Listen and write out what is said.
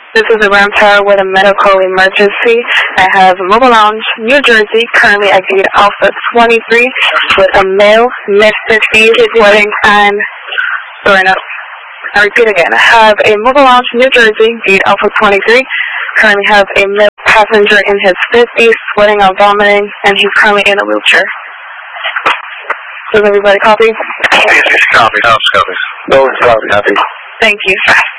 This is a Ram Tower with a medical emergency. I have Mobile Lounge, New Jersey, currently at gate Alpha 23 with a male, mid-50s, wedding time. Sorry, no. I repeat again. I have a Mobile Lounge, New Jersey, gate Alpha 23. Currently have a male passenger in his 50s, sweating or vomiting, and he's currently in a wheelchair. Does everybody copy? Yes, copy. No, copy. No, copy. Thank you.